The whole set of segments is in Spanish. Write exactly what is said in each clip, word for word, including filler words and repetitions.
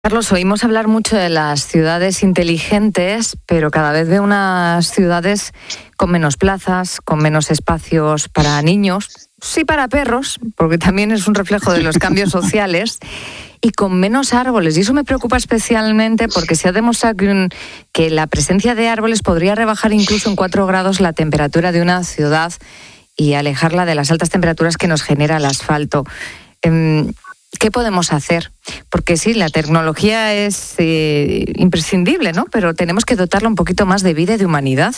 Carlos, oímos hablar mucho de las ciudades inteligentes, pero cada vez veo unas ciudades con menos plazas, con menos espacios para niños, sí para perros, porque también es un reflejo de los cambios sociales, y con menos árboles. Y eso me preocupa especialmente porque se ha demostrado que, un, que la presencia de árboles podría rebajar incluso en cuatro grados la temperatura de una ciudad y alejarla de las altas temperaturas que nos genera el asfalto. Eh, ¿Qué podemos hacer? Porque sí, la tecnología es eh, imprescindible, ¿no? Pero tenemos que dotarla un poquito más de vida y de humanidad.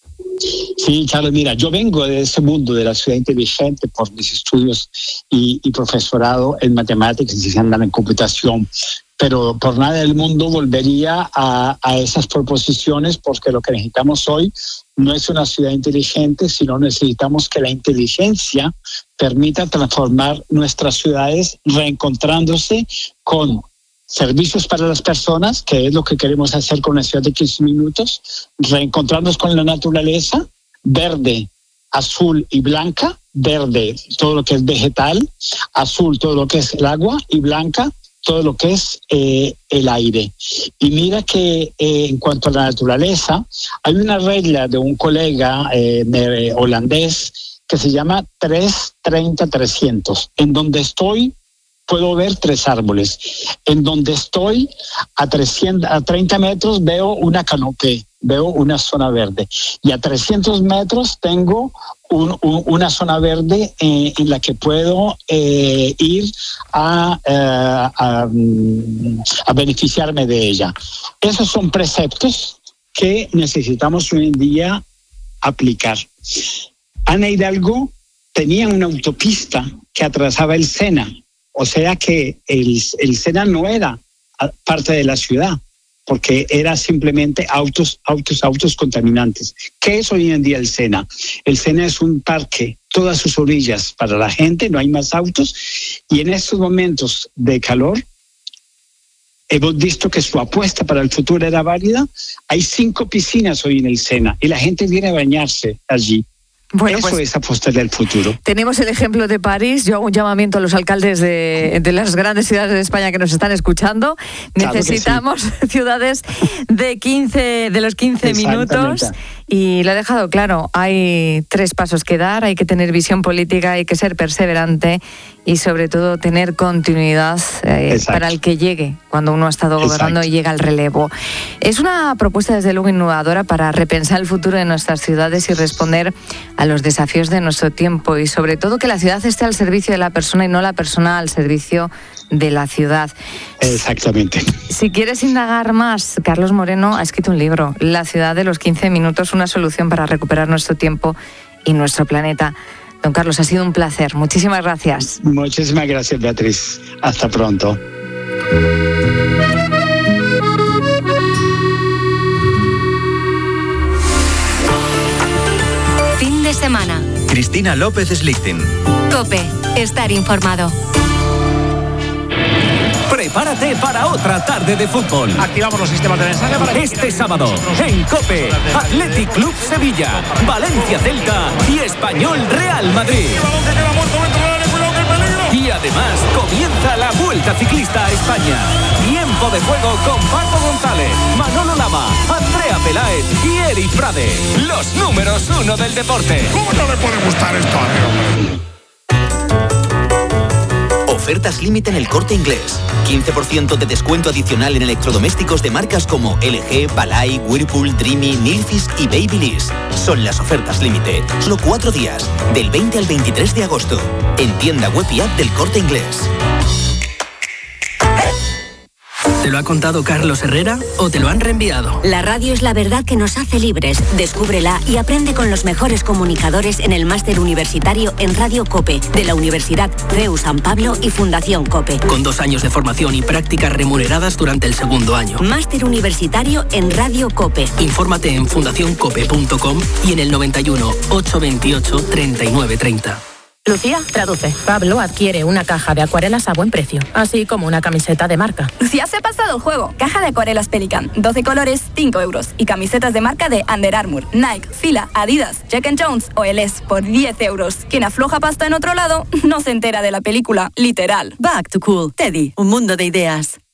Sí, Carlos, mira, yo vengo de ese mundo de la ciudad inteligente por mis estudios y, y profesorado en matemáticas y en computación, pero por nada del mundo volvería a, a esas proposiciones, porque lo que necesitamos hoy no es una ciudad inteligente, sino necesitamos que la inteligencia permita transformar nuestras ciudades reencontrándose con servicios para las personas, que es lo que queremos hacer con la ciudad de quince minutos, reencontrarnos con la naturaleza, verde, azul y blanca, verde todo lo que es vegetal, azul todo lo que es el agua y blanca todo lo que es eh, el aire. Y mira que eh, en cuanto a la naturaleza, hay una regla de un colega eh, holandés que se llama tres treinta trescientos, en donde estoy puedo ver tres árboles. En donde estoy, a, trescientos, a treinta metros, veo una canopé, veo una zona verde. Y a trescientos metros tengo un, un, una zona verde eh, en la que puedo eh, ir a, eh, a, a beneficiarme de ella. Esos son preceptos que necesitamos hoy en día aplicar. Ana Hidalgo tenía una autopista que atravesaba el Sena. O sea que el, el Sena no era parte de la ciudad, porque era simplemente autos, autos, autos contaminantes. ¿Qué es hoy en día el Sena? El Sena es un parque, todas sus orillas para la gente, no hay más autos, y en estos momentos de calor hemos visto que su apuesta para el futuro era válida. Hay cinco piscinas hoy en el Sena y la gente viene a bañarse allí. Bueno, Eso pues, es apostarle al futuro. Tenemos el ejemplo de París. Yo hago un llamamiento a los alcaldes de, de las grandes ciudades de España que nos están escuchando. Claro, necesitamos sí. ciudades de quince, de los quince minutos. Y lo he dejado claro, hay tres pasos que dar, hay que tener visión política, hay que ser perseverante y sobre todo tener continuidad eh, para el que llegue cuando uno ha estado gobernando Exacto. y llega al relevo. Es una propuesta desde luego innovadora para repensar el futuro de nuestras ciudades y responder a los desafíos de nuestro tiempo y sobre todo que la ciudad esté al servicio de la persona y no la persona al servicio de la ciudad. Exactamente. Si quieres indagar más, Carlos Moreno ha escrito un libro, La ciudad de los quince minutos, una solución para recuperar nuestro tiempo y nuestro planeta. Don Carlos, ha sido un placer. Muchísimas gracias. Muchísimas gracias, Beatriz. Hasta pronto. Fin de semana. Cristina López Slichting. COPE. Estar informado. Prepárate para otra tarde de fútbol. Activamos los sistemas de mensaje para este sábado en COPE, Athletic Club Sevilla, Valencia Celta y Español Real Madrid. Y además comienza la Vuelta Ciclista a España. Tiempo de juego con Paco González, Manolo Lama, Andrea Peláez y Eric Frade. Los números uno del deporte. ¿Cómo no le puede gustar esto a mí? Ofertas límite en El Corte Inglés. quince por ciento de descuento adicional en electrodomésticos de marcas como L G, Balay, Whirlpool, Dreamy, Nilfisk y Babyliss. Son las ofertas límite. Solo cuatro días, del veinte al veintitrés de agosto. En tienda web y app del Corte Inglés. ¿Te lo ha contado Carlos Herrera o te lo han reenviado? La radio es la verdad que nos hace libres. Descúbrela y aprende con los mejores comunicadores en el máster universitario en Radio COPE de la Universidad C E U San Pablo y Fundación COPE. Con dos años de formación y prácticas remuneradas durante el segundo año. Máster universitario en Radio COPE. Infórmate en fundación cope punto com y en el noventa y uno, ochocientos veintiocho, treinta y nueve treinta. Lucía, traduce. Pablo adquiere una caja de acuarelas a buen precio, así como una camiseta de marca. Lucía se ha pasado el juego. Caja de acuarelas Pelican, doce colores, cinco euros. Y camisetas de marca de Under Armour, Nike, Fila, Adidas, Jack and Jones o L S por diez euros. Quien afloja pasta en otro lado no se entera de la película, literal. Back to Cool. Teddy, un mundo de ideas.